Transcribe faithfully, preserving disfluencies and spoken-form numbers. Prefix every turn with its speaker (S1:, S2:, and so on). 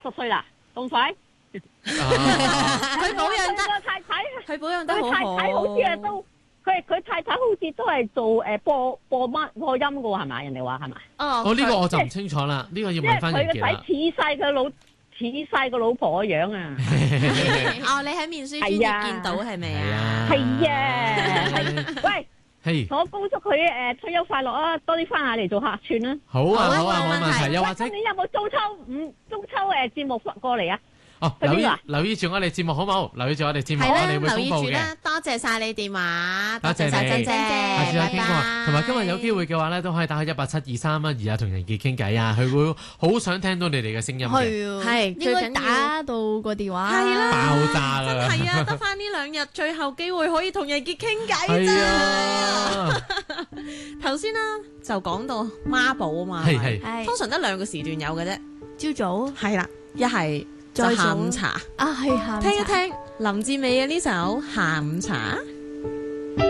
S1: 十歲啦，咁快？
S2: 佢保養得，
S1: 太太，
S2: 佢保養得好好。
S1: 佢太太好似啊都，佢佢太太好似都係做誒播播乜播音嘅喎，係咪？人哋話係咪？
S2: 哦，
S3: 哦呢個我就唔清楚啦，呢個要問翻人傑啦。
S1: 因為佢個仔似晒佢老似晒個老婆個樣啊！
S2: 哦，你喺面書專頁見到係咪啊？
S1: 係啊，係喂。
S3: 係，
S1: 我恭祝佢誒退休快樂啊！多啲翻下嚟做客串啦。
S3: 好啊好啊，
S2: 冇問題。
S3: 又或者
S1: 今年有冇中秋五中秋誒節目過嚟啊？
S3: 哦，留意留意住我哋節目好冇？留意住我哋節目，我哋會公布嘅。
S2: 多謝晒你電話，
S3: 多謝晒珍姐，下次再傾過。同埋今日有機會嘅話咧，都可以打去一八七二三一二啊，同人傑傾偈啊，佢會好想聽到你哋嘅聲音嘅。
S2: 係，
S4: 應該打到個電話
S2: 係啦，
S3: 爆炸啦！
S2: 真係啊，得翻呢兩日，最後機會可以同人傑傾偈
S3: 係啊！
S2: 頭先啦就講到孖寶啊嘛，
S3: 係係，
S2: 通常得兩個時段有嘅啫。
S4: 朝早
S2: 係啦，一係就下午茶
S4: 啊，係下午茶。
S2: 聽一聽林志美嘅呢首《下午茶》。